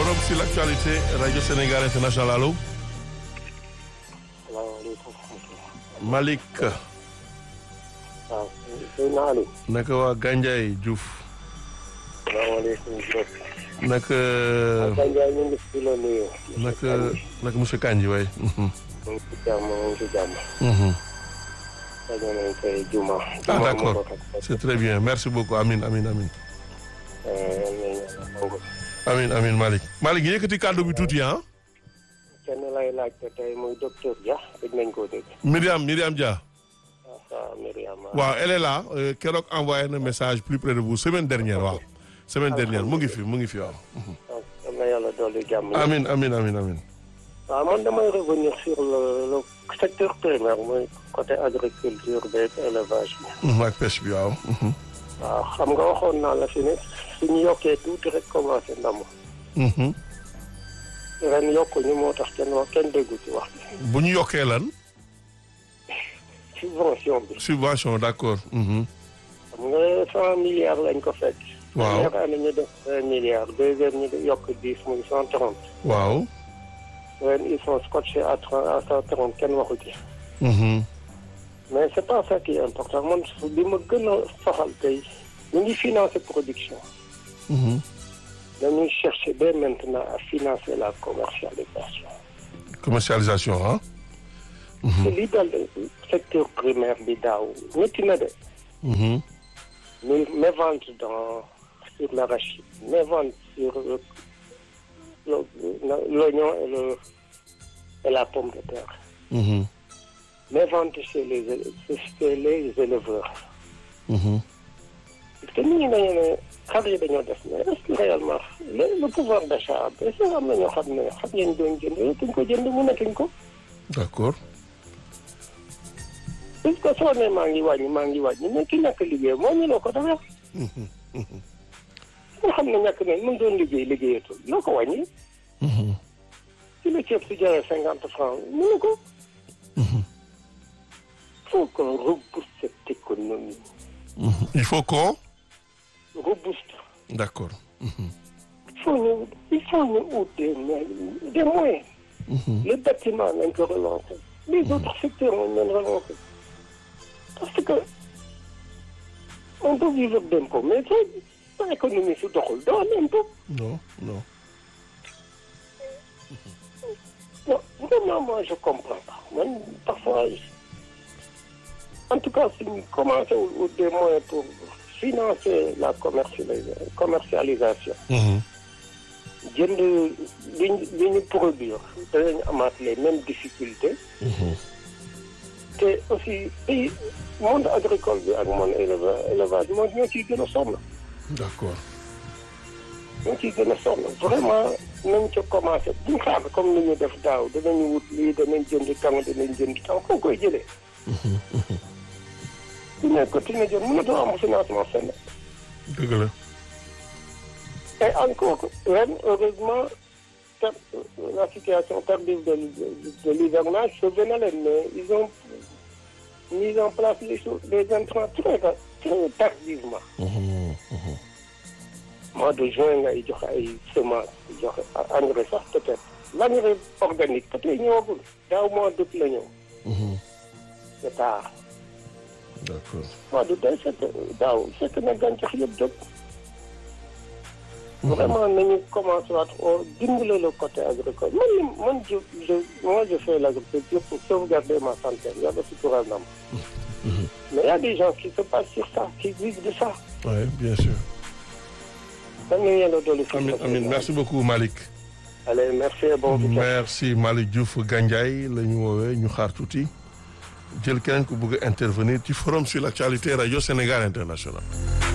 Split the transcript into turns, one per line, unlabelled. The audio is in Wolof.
Forum sur l'actualité Radio Sénégal International allo.
salaamaaleykum.
Malick.
waaw sëñ Aliou.
naka waa Gandiaye Diouf.
salaamaaleykum Diop.
naka.
Gandiaye ñu ngi fi la nuyu.
naka monsieur Kandji waay.
mu ngi ci jàmm mu ngi ci jàmm. dañoo nañ koy juma.
ah d'accord c'est très bien merci beaucoup amin amin amin. amin Malick. Malick yëkkati kàddu bi tuuti ah.
kenn lay laajte tey muy docteur Dia dégg nañ koo dégg.
Myriam Dia.
waaw Myriam.
waaw elle est là keroog envoyé na message plus près de vous semaine dernière waaw. semaine dernière mu ngi fi waaw.
am na yàlla dolli jàmm.
amin
waaw man damay revenir sur le secteur primaire mooy côté agriculture beeg élevage bi.
ak pêche bi waaw.
waaw xam nga waxoon naa la fi ne suñu yokkee tuuti rek commencé ndamu. ren yokkuñu moo tax kenn déggu ci wax bi.
bu ñu yokkee lan.
subvention
d'accord.
xam nga 100 milliards lañ ko fekk.
waaw
première année ñu def 20 milliards deuxième ñu yokk 10 muy 130.
waaw.
ren ils sont scotchés à 130 kenn waxu ci. mais c'est pas ça qui est important man li ma gën a soxal tey ñu ngi financer production. dañuy chercher dès maintenant à financer la
commercialisation ah.
te lii daal secteur primaire bi daaw métti na de. mes ventes sur l'arachide, mes ventes sur l'oignon et la pomme de terre. Mes ventes chez les éleveurs. Parce que nous, xar yi dañoo def mais est-ce que réellement le pouvoir d'achat est-ce que am na ñoo xam ne xam ngeen doon jënd tuñ ko jënd mu nekkuñ ko.
d'accord.
parce que soo nee maa ngi wàññi mais ki ñàkk liggéey moo ñu loo ko dara. nga xam ne ñàkk nañ mu doon liggéeyatul loo ko wàññi. si le ceeb si jaree 50 francs mënu ko. faut qu'on rebooste cette économie.
il faut qu'on
rebooste.
d'accord.
il faut ñu ut des moyens. Le bâtiment nañ ko relancer. Les autres secteurs on leen relancer. parce que on peut vivre d'impôt mais sa économie su doxul doo am impôt.
non.
non vraiment moi je comprends pas man parfois en tout cas suñu commencé wut des moyens pour financer la commercialisation. jënd li ñu produire danañ amaat les mêmes difficultés. te aussi monde agricole bi ak monde élevage moo ñoo ciy gën a sonn.
d'accord.
ñoo ciy gën a sonn vraiment nañ ca commencé buñ xaar comme ni ñu def daaw danañu wut lii danañ jënd taw foo koy jëlee. su ne continuer jënd mënatoo am financement fenn.
dëgg la.
et encore ren heureusement la situation tardive de l'hivernage sauvé na leen mais ils ont mis en place les intrants très tardivement. Mois de juin ngay joxe ay semences joxe engrais sax peut-être l'engrais organique peut-être ñëwagul daaw mois d'août la ñëw. c'est tard.
d'accord.
mois d'août day daaw fekk na gàncax yëpp jóg. vraiment nañu commencé waat dimbale le côté agricole moi je fais l'agriculture pour sauvegarder ma santé yàlla suturaal na ma. mais il y a des gens qui se passent sur ça qui vivent de ça.
oui bien sûr. Amin merci beaucoup Malick.
allez merci et bon week-end.
merci Malick Diouf Gandiaye la ñu woowee ñu xaar tuuti jël keneen ku bëgg a intervenir ci forum sur l'actualité Radio Sénégal International.